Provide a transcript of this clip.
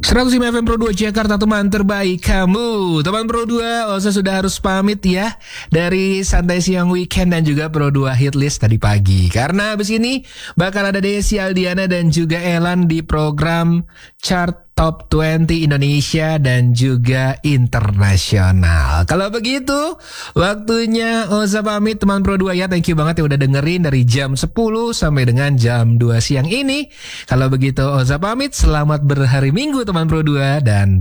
105 FM Pro 2 Jakarta, teman terbaik kamu. Teman Pro 2, Osa sudah harus pamit ya dari Santai Siang Weekend dan juga Pro 2 Hitlist tadi pagi. Karena abis ini bakal ada Desi Aldiana dan juga Elan di program Chart Top 20 Indonesia dan juga internasional. Kalau begitu, waktunya Oza pamit teman Pro 2 ya. Thank you banget ya udah dengerin dari jam 10 sampai dengan jam 2 siang ini. Kalau begitu Oza pamit, selamat berhari Minggu teman Pro 2 dan